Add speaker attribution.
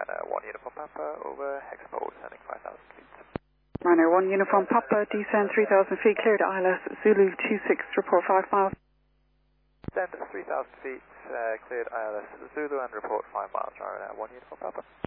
Speaker 1: Ryanair 1 Uniform Papa over Hexpole, descending 5,000 feet.
Speaker 2: Ryanair 1 Uniform Papa, descend 3,000 feet, cleared ILS Zulu 26, report 5 miles.
Speaker 1: Descend 3,000 feet, cleared ILS Zulu and report 5 miles, Ryanair 1 Uniform Papa.